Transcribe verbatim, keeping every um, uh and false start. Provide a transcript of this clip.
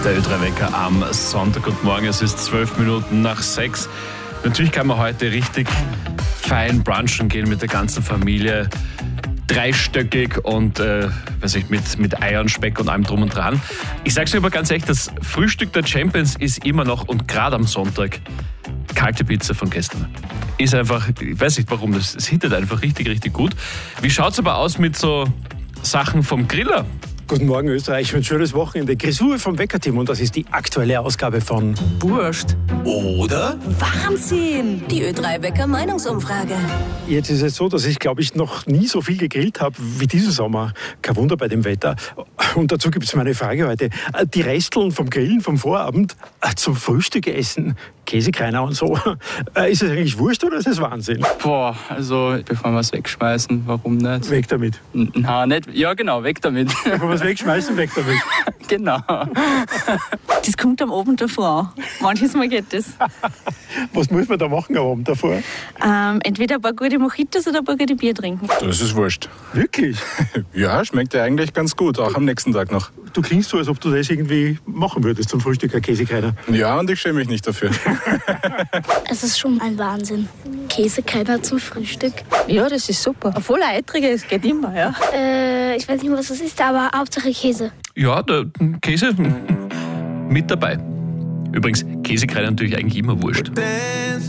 Der Ö drei Wecker am Sonntag und morgen, es ist zwölf Minuten nach sechs. Natürlich kann man heute richtig fein brunchen gehen mit der ganzen Familie. Dreistöckig und äh, weiß ich, mit, mit Eiern, Speck und allem drum und dran. Ich sag's dir aber ganz ehrlich, das Frühstück der Champions ist immer noch, und gerade am Sonntag, kalte Pizza von gestern. Ist einfach, ich weiß nicht warum, das, das hittet einfach richtig, richtig gut. Wie schaut's aber aus mit so Sachen vom Griller? Guten Morgen Österreich, ein schönes Wochenende. Grisur vom Weckerteam und das ist die aktuelle Ausgabe von Wurscht. Oder? Wahnsinn! Die Ö drei Wecker Meinungsumfrage. Jetzt ist es so, dass ich, glaube ich, noch nie so viel gegrillt habe wie diesen Sommer. Kein Wunder bei dem Wetter. Und dazu gibt es meine Frage heute. Die Resteln vom Grillen vom Vorabend zum Frühstück essen, Käsekreiner und so. Ist es eigentlich Wurscht oder ist es Wahnsinn? Boah, also bevor wir es wegschmeißen, warum nicht? Weg damit. Na, nicht. Ja, genau, weg damit. Bevor wir es wegschmeißen, weg damit. Genau. Das kommt am Abend davor. Manches Mal geht das. Was muss man da machen am Abend davor? Ähm, entweder ein paar gute Mojitos oder ein paar gute Bier trinken. Das ist wurscht. Wirklich? Ja, schmeckt ja eigentlich ganz gut, auch am nächsten Tag noch. Du klingst so, als ob du das irgendwie machen würdest zum Frühstück, ein Käsekreiner. Ja, und ich schäme mich nicht dafür. Es ist schon ein Wahnsinn. Käsekreiner zum Frühstück. Ja, das ist super. Obwohl ein Eitriger, es geht immer, ja. Äh, ich weiß nicht, was das ist, aber Hauptsache Käse. Ja, der Käse mit dabei. Übrigens, Käsekreiner natürlich eigentlich immer wurscht.